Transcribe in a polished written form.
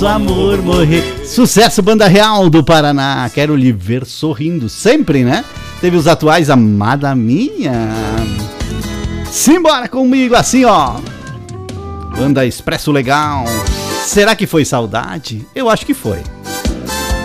do amor morrer. Sucesso, Banda Real do Paraná. Quero lhe ver sorrindo sempre, né? Teve os atuais Amada Minha. Simbora comigo assim, ó. Banda Expresso Legal. Será que foi saudade? Eu acho que foi.